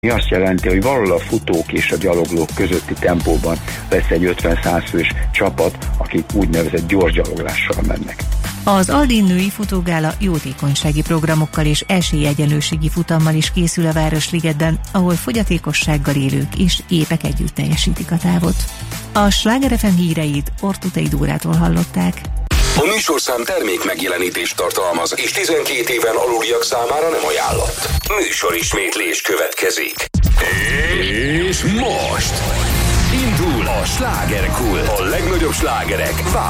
Azt jelenti, hogy valahol a futók és a gyaloglók közötti tempóban lesz egy 50-100 fős csapat, akik úgynevezett gyors gyaloglással mennek. Az Aldin női futógála jótékonysági programokkal és esélyegyenlőségi futammal is készül a Városligetben, ahol fogyatékossággal élők és épek együtt teljesítik a távot. A Sláger FM híreit Ortutai Dórától hallották. A műsorszám termék megjelenítést tartalmaz, és 12 éven aluliak számára nem ajánlott. Műsorismétlés következik. És most indul a Slágerkult. A legnagyobb slágerek